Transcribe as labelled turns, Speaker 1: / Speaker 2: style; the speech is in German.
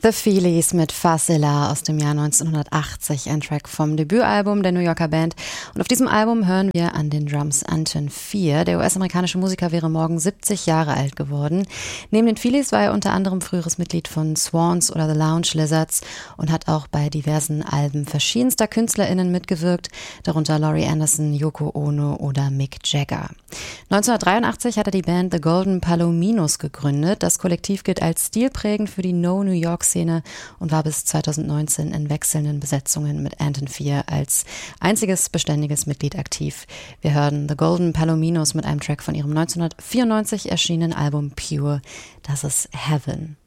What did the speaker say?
Speaker 1: The Feelies mit Facila aus dem Jahr 1980, ein Track vom Debütalbum der New Yorker Band. Und auf diesem Album hören wir an den Drums Anton 4. Der US-amerikanische Musiker wäre morgen 70 Jahre alt geworden. Neben den Feelies war er unter anderem früheres Mitglied von Swans oder The Lounge Lizards und hat auch bei diversen Alben verschiedenster KünstlerInnen mitgewirkt, darunter Laurie Anderson, Yoko Ono oder Mick Jagger. 1983 hat er die Band The Golden Palominos gegründet. Das Kollektiv gilt als stilprägend für die No-New York-Szene und war bis 2019 in wechselnden Besetzungen mit Anton 4 als einziges beständiges Mitglied aktiv. Wir hören The Golden Palominos mit einem Track von ihrem 1994 erschienenen Album Pure. Das ist Heaven.